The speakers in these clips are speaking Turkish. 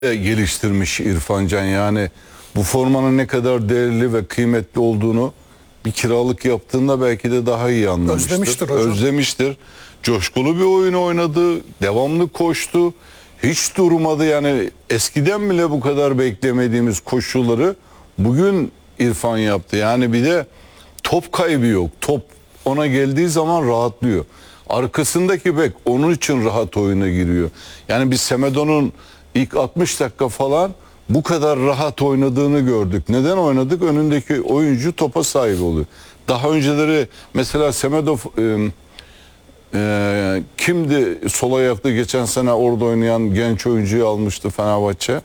geliştirmiş İrfan Can. Yani bu formanın ne kadar değerli ve kıymetli olduğunu bir kiralık yaptığında belki de daha iyi anlamıştır. Özlemiştir hocam. Özlemiştir. Coşkulu bir oyun oynadı. Devamlı koştu. Hiç durmadı. Yani eskiden bile bu kadar beklemediğimiz koşuları bugün İrfan yaptı. Yani bir de top kaybı yok. Top ona geldiği zaman rahatlıyor. Arkasındaki bek onun için rahat oyuna giriyor. Yani biz Semedo'nun ilk 60 dakika falan bu kadar rahat oynadığını gördük. Neden oynadık? Önündeki oyuncu topa sahip oluyor. Daha önceleri mesela Semedo kimdi sol ayaklı geçen sene orada oynayan genç oyuncuyu almıştı Fenerbahçe?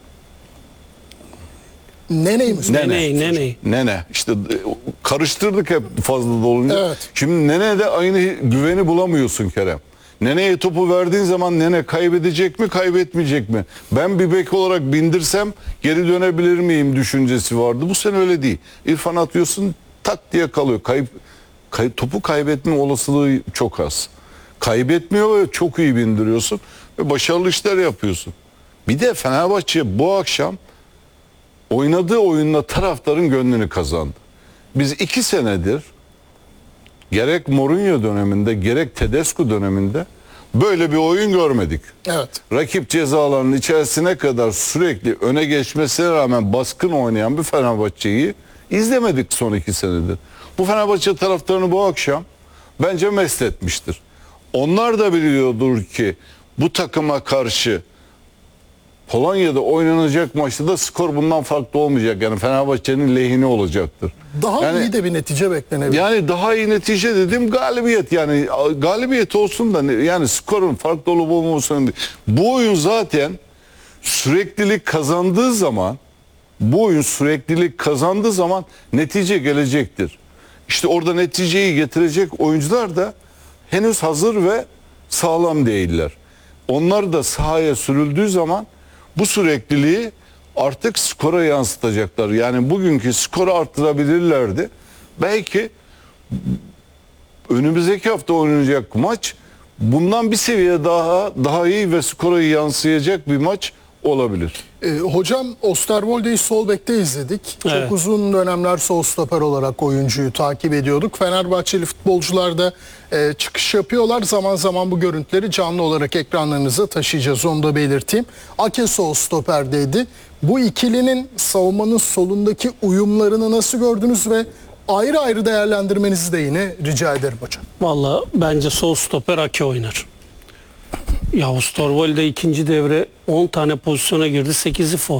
Nene'yi mi? Nene. İşte karıştırdık hep fazla olunca. Evet. Şimdi Nene de aynı güveni bulamıyorsun Kerem. Nene'ye topu verdiğin zaman Nene kaybedecek mi, kaybetmeyecek mi? Ben bir bek olarak bindirsem geri dönebilir miyim düşüncesi vardı. Bu sene öyle değil. İrfan atıyorsun tak diye kalıyor. Topu kaybetme olasılığı çok az. Kaybetmiyor ve çok iyi bindiriyorsun ve başarılı işler yapıyorsun. Bir de Fenerbahçe bu akşam oynadığı oyunla taraftarın gönlünü kazandı. Biz 2 senedir gerek Mourinho döneminde gerek Tedesco döneminde böyle bir oyun görmedik. Evet. Rakip cezalarının içerisine kadar sürekli öne geçmesine rağmen baskın oynayan bir Fenerbahçe'yi izlemedik son 2 senedir. Bu Fenerbahçe taraftarını bu akşam bence mest etmiştir. Onlar da biliyordur ki bu takıma karşı Polonya'da oynanacak maçta da skor bundan farklı olmayacak. Yani Fenerbahçe'nin lehine olacaktır. Daha iyi de bir netice beklenebilir. Yani daha iyi netice dedim galibiyet. Yani galibiyet olsun da yani skorun farklı olup olmamasının değil. Bu oyun zaten süreklilik kazandığı zaman netice gelecektir. İşte orada neticeyi getirecek oyuncular da henüz hazır ve sağlam değiller. Onlar da sahaya sürüldüğü zaman bu sürekliliği artık skora yansıtacaklar. Yani bugünkü skoru arttırabilirlerdi. Belki önümüzdeki hafta oynanacak maç bundan bir seviye daha iyi ve skora yansıyacak bir maç olabilir. Hocam Osterwolde'yi sol bekte izledik. Evet. Çok uzun dönemler sol stoper olarak oyuncuyu takip ediyorduk. Fenerbahçeli futbolcular da çıkış yapıyorlar. Zaman zaman bu görüntüleri canlı olarak ekranlarınıza taşıyacağız. Onu da belirteyim. Ake sol stoperdeydi. Bu ikilinin savunmanın solundaki uyumlarını nasıl gördünüz ve ayrı ayrı değerlendirmenizi de yine rica ederim hocam. Valla bence sol stoper Ake oynar. Ya Osterwolde ikinci devre 10 tane pozisyona girdi, 8'i faul.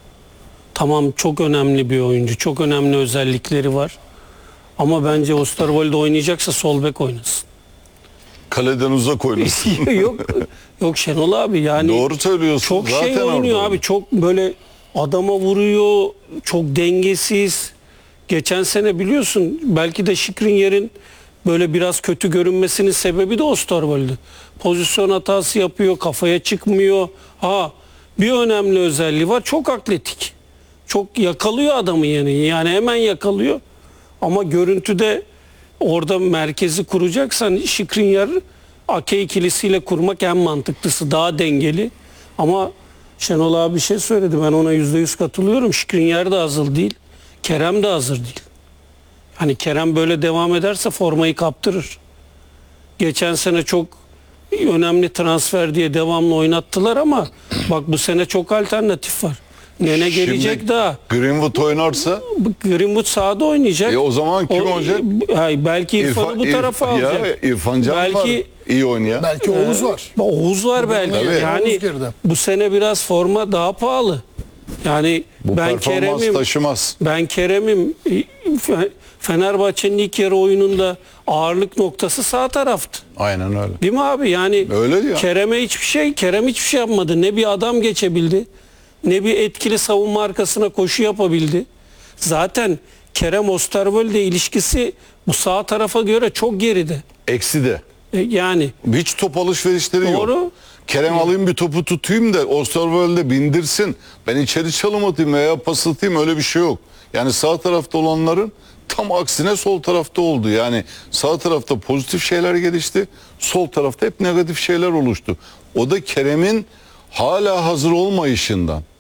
Tamam, çok önemli bir oyuncu, çok önemli özellikleri var. Ama bence Osterwolde oynayacaksa sol bek oynasın. Kaleden uzak oynasın. yok Şenol abi, yani doğru söylüyorsun. çok zaten şey oynuyor abi, çok böyle adama vuruyor, çok dengesiz. Geçen sene biliyorsun, belki de Skriniar'ın böyle biraz kötü görünmesinin sebebi de Osterwolde. Pozisyon hatası yapıyor, kafaya çıkmıyor. Bir önemli özelliği var, çok atletik. Çok yakalıyor adamı yani hemen yakalıyor. Ama görüntüde orada merkezi kuracaksan Skriniar Ake ikilisiyle kurmak en mantıklısı, daha dengeli. Ama Şenol abi bir şey söyledi, ben ona %100 katılıyorum. Skriniar da hazır değil, Kerem de hazır değil. Hani Kerem böyle devam ederse formayı kaptırır. Geçen sene çok önemli transfer diye devamlı oynattılar ama bak bu sene çok alternatif var. Nene gelecek Şimdi daha. Greenwood oynarsa Greenwood sahada oynayacak. o zaman kim olacak? Belki İrfan'ı bu tarafa alacak. Ya İrfan Can belki, var. İyi oynayan. Belki Oğuz var. Oğuz var belki. Tabii. Yani bu sene biraz forma daha pahalı. Yani Bu ben performans taşımaz. Ben Kerem'im. Fenerbahçe'nin ilk yarı oyununda ağırlık noktası sağ taraftı. Aynen öyle. Değil mi abi? Yani öyle ya. Kerem hiçbir şey yapmadı. Ne bir adam geçebildi, ne bir etkili savunma arkasına koşu yapabildi. Zaten Kerem Osterwolde ilişkisi bu sağ tarafa göre çok geride. Eksi de. Yani Hiç top alışverişleri doğru. yok. Kerem alayım bir topu tutayım da Osterwolde bindirsin. Ben içeri çalım atayım veya pas atayım, öyle bir şey yok. Yani sağ tarafta olanların tam aksine sol tarafta oldu. Yani sağ tarafta pozitif şeyler gelişti. Sol tarafta hep negatif şeyler oluştu. O da Kerem'in hala hazır olmayışından.